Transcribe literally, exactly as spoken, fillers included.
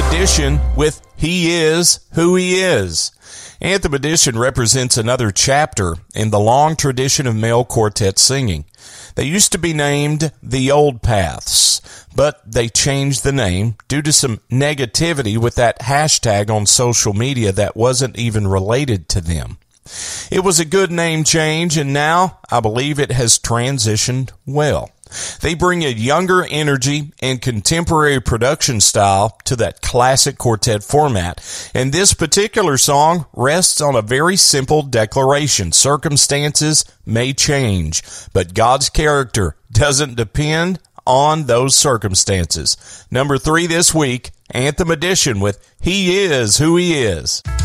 Edition with He Is Who He Is. Anthem Edition represents another chapter in the long tradition of male quartet singing. They used to be named the Old Paths, but they changed the name due to some negativity with that hashtag on social media that wasn't even related to them. It was a good name change, and now I believe it has transitioned well. They bring a younger energy and contemporary production style to that classic quartet format, and this particular song rests on a very simple declaration. Circumstances may change, but God's character doesn't depend on those circumstances. Number three this week, Anthem Edition with He Is Who He Is.